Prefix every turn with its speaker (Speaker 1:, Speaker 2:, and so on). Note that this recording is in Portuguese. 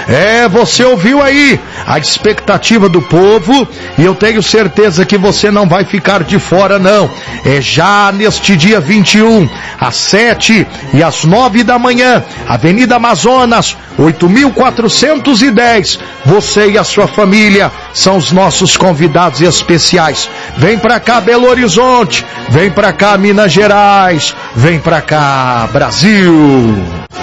Speaker 1: Você ouviu aí a expectativa do povo e eu tenho certeza que você não vai ficar de fora não. Já neste dia 21, às 7 e às 9 da manhã, Avenida Amazonas, 8.410, você e a sua família são os nossos convidados especiais. Vem pra cá, Belo Horizonte, vem pra cá, Minas Gerais, vem pra cá, Brasil.